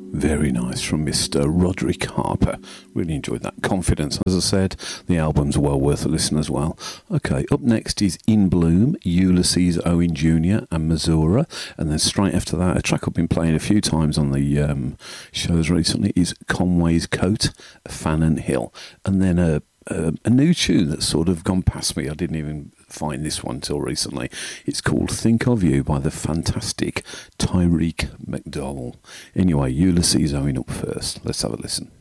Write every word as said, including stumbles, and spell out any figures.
Very nice from Mister Roderick Harper. Really enjoyed that. Confidence, as I said. The album's well worth a listen as well. Okay, up next is In Bloom, Ulysses Owen Junior and Missouri. And then straight after that, a track I've been playing a few times on the um, shows recently is Conway's Coat, Fannin Hill. And then a, a, a new tune that's sort of gone past me. I didn't even find this one till recently. It's called Think of You by the fantastic Tyreek McDowell. Anyway, Ulysses Owen up first. Let's have a listen.